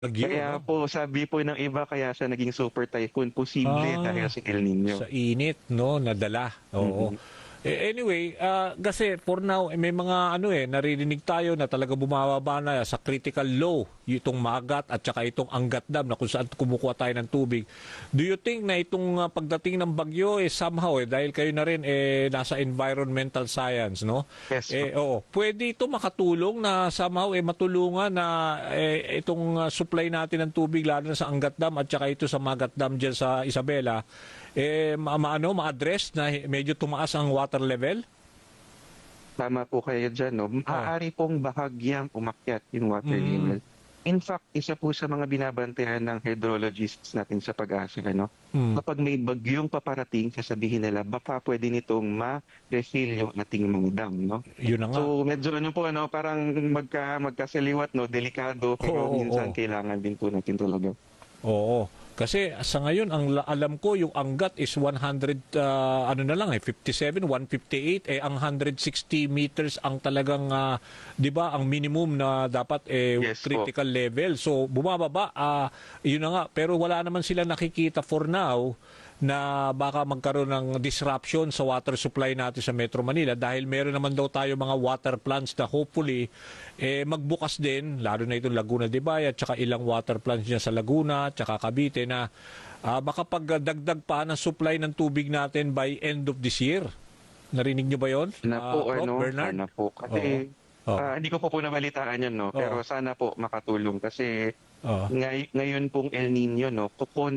bagyo, Kaya no? po sabi po ng iba kaya siya naging super typhoon, posible dahil Ah, sa El Nino. sa init, no? Nadala. Oo. Mm. Anyway, kasi for now, may mga ano naririnig tayo na talaga bumababa na sa critical low, itong Magat at saka itong Angat Dam na kung saan kumukuha tayo ng tubig. Do you think na itong pagdating ng bagyo somehow dahil kayo na rin nasa environmental science, no? Yes po. Oo, pwede ito makatulong na somehow matulungan na itong supply natin ng tubig lalo na sa Angat Dam at saka ito sa Magat Dam diyan sa Isabela ma-address na medyo tumaas ang water level? Tama po kayo diyan 'no. Oh. Maaari pong bahagyang umakyat yung water Mm. level. In fact, isa po sa mga binabantayan ng hydrologists natin sa Pag-asa ano, Mm. kapag may bagyong paparating sasabihin nila baka puwede nitong ma-refill yung ating mga dam 'no. Yun na nga. So medyo ano po ano, parang magkasaliwat 'no, delikado pero Oo, minsan oo. kailangan din po natin talaga. Oo. Kasi sa ngayon ang alam ko yung Angat is 100 ano na lang 57, 158 ang 160 meters ang talagang 'di ba ang minimum na dapat Yes po. critical level. So bumababa yun na nga pero wala naman sila nakikita for now na baka magkaroon ng disruption sa water supply natin sa Metro Manila dahil meron naman daw tayo mga water plants na hopefully magbukas din, lalo na itong Laguna de Bay at saka ilang water plants niya sa Laguna at saka Cavite na baka pagdagdag pa ng supply ng tubig natin by end of this year. Narinig niyo ba yon, Sana po Prof. ano, Bernard? sana po. Oo. Kasi Oo. hindi ko po nabalitaan 'yun 'no, Oo. pero sana po makatulong kasi Oo. ngayon pong El Nino 'no,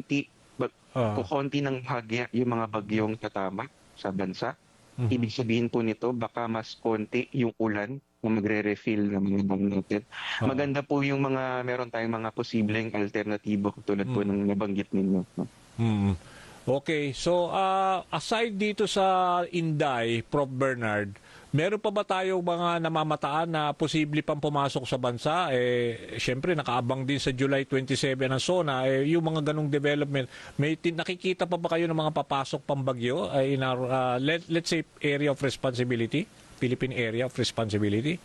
Oo. kokonti ng bahagya yung mga bagyong tatama sa bansa. Mhm. Ibig sabihin po nito baka mas konti yung ulan na magre-refill ng mga dam natin. Oo. Maganda po yung meron tayong mga posibleng alternatibo tulad po Mm. ng nabanggit ninyo 'no. Mm. Okay, so aside dito sa Inday, Prof. Bernard, meron pa ba tayong mga namamataan na posible pang pumasok sa bansa? Siyempre, nakaabang din sa July 27 ang SONA. Yung mga ganong development, nakikita pa ba kayo ng mga papasok pang bagyo in our, let's say, area of responsibility? Philippine area of responsibility?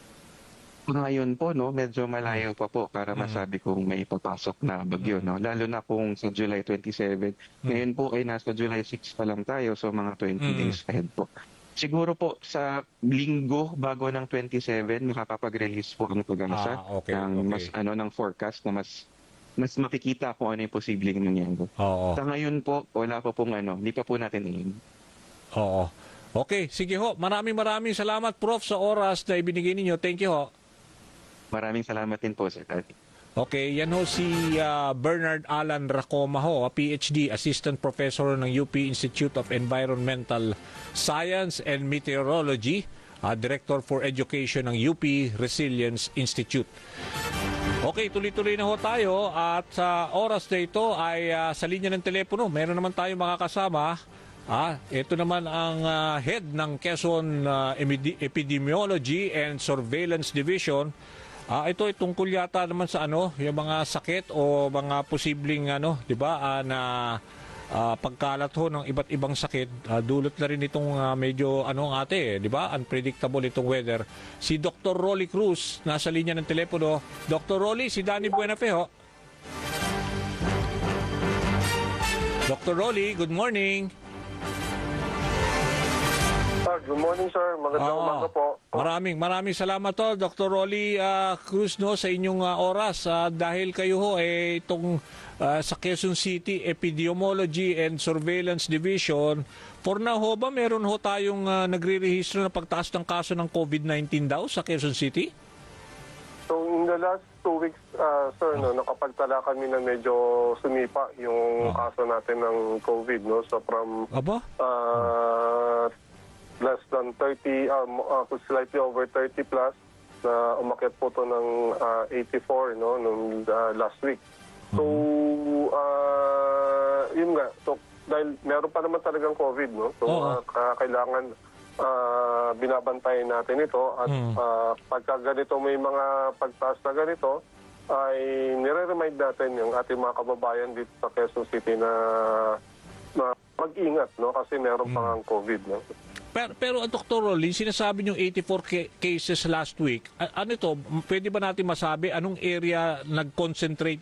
Ngayon po 'no, medyo malayo pa po para Mm. masabi kong may papasok na bagyo Mm. 'no, lalo na kung sa July 27. Mm. Ngayon po ay nasa July 6 pa lang tayo, so mga 20 Mm. days ahead po. Siguro po sa linggo bago ng 27 makakapag-release po ang Pag-asa Okay, ng mas okay. ano, ng forecast na mas makikita kung ano yung posibleng mangyari. Oo. Sa ngayon po, wala pa pong ano, hindi pa po natin alam. Oo. Okay, sige ho. Maraming salamat, Prof, sa oras na ibinigay ninyo. Thank you ho. Maraming salamat din po, Sir Tati. Okay, yan ho si Bernard Alan Racoma ho, PhD, Assistant Professor ng UP Institute of Environmental Science and Meteorology, Director for Education ng UP Resilience Institute. Okay, tuloy-tuloy na ho tayo at sa oras na ito ay sa linya ng telepono, meron naman tayong makakasama. Ito naman ang head ng Quezon Epidemiology and Surveillance Division. Ito ay tungkol yata naman sa yung mga sakit o mga posibleng 'di ba, na pagkalat ho ng iba't ibang sakit. Dulot na rin itong medyo di ba? Unpredictable itong weather. Si Dr. Rolly Cruz nasa linya ng telepono. Dr. Rolly, si Danny Buenafe ho. Dr. Rolly, good morning. Good morning, sir. Magandang umaga po. Maraming salamat to, Dr. Rolly Cruz, no, sa inyong oras dahil kayo ho itong sa Quezon City Epidemiology and Surveillance Division. For now ho ba meron ho tayong nagre-rehistro na pagtaas ng kaso ng COVID-19 daw sa Quezon City? So in the last 2 weeks, sir, nakapagtala kami na medyo sumipa yung kaso natin ng COVID, no? So from Aba? less than 30, slightly over 30 plus, na umakyat po to ng 84, no, nung last week. So, yun nga. So, dahil meron pa naman talagang COVID, no? So, kailangan binabantayan natin ito. At pagka ganito may mga pagtaas na ganito, ay nire-remind natin yung ating mga kababayan dito sa Quezon City na mag-ingat, no? Kasi meron pang COVID, no? Pero Dr. Rolly, sinasabi niyong 84 cases last week. Ano ito? Pwede ba natin masabi anong area nag-concentrate